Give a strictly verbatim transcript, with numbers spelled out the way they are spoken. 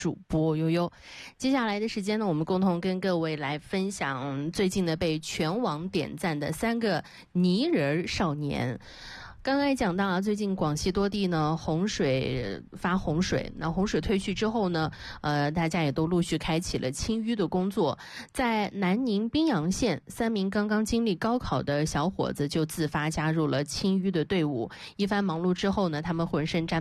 主播悠悠。接下来的时间呢，我们共同跟各位来分享最近呢被全网点赞的三个泥人少年。刚刚也讲到啊，最近广西多地呢洪水发洪水，那洪水退去之后呢，呃，大家也都陆续开启了清淤的工作。在南宁宾阳县，三名刚刚经历高考的小伙子就自发加入了清淤的队伍。一番忙碌之后呢，他们浑身沾